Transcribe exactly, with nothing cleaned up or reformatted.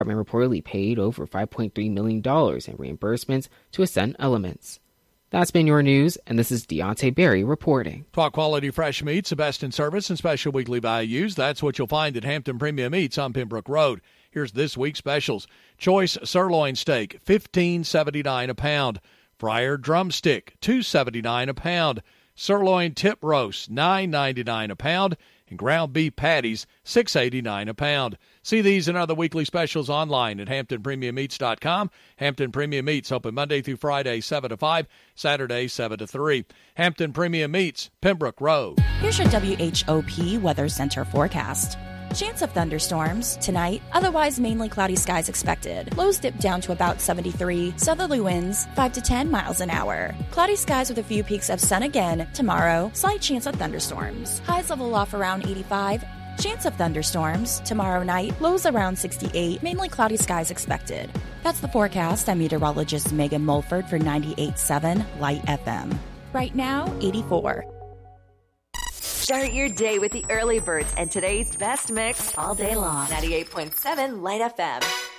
department reportedly paid over five point three million dollars in reimbursements to Ascent Elements. That's been your news, and this is Deontay Berry reporting. Top quality fresh meats, the best in service, and special weekly values. That's what you'll find at Hampton Premium Meats on Pembroke Road. Here's this week's specials. Choice sirloin steak, fifteen seventy-nine a pound. Fryer drumstick, two seventy-nine a pound. Sirloin tip roast, nine ninety-nine a pound. And ground beef patties, six eighty-nine a pound. See these and other weekly specials online at hampton premium meats dot com. Hampton Premium Meats, open Monday through Friday, seven to five, Saturday, seven to three. Hampton Premium Meats, Pembroke Road. Here's your W H O P Weather Center forecast. Chance of thunderstorms tonight, otherwise mainly cloudy skies expected. Lows dip down to about seventy-three, southerly winds five to ten miles an hour. Cloudy skies with a few peaks of sun again tomorrow, slight chance of thunderstorms. Highs level off around eighty-five. Chance of thunderstorms tomorrow night, lows around sixty-eight, mainly cloudy skies expected. That's the forecast. I'm meteorologist Megan Mulford for ninety-eight point seven Light F M. Right now, eighty-four. Start your day with the early birds and today's best mix all day long. ninety-eight point seven Light F M.